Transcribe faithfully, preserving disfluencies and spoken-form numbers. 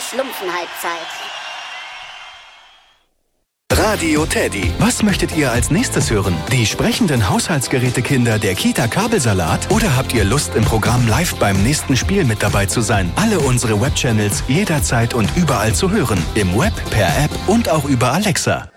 Schlumpfenhalbzeit. Radio Teddy. Was möchtet ihr als nächstes hören? Die sprechenden Haushaltsgerätekinder der Kita Kabelsalat? Oder habt ihr Lust, im Programm live beim nächsten Spiel mit dabei zu sein? Alle unsere Webchannels jederzeit und überall zu hören. Im Web, per App und auch über Alexa.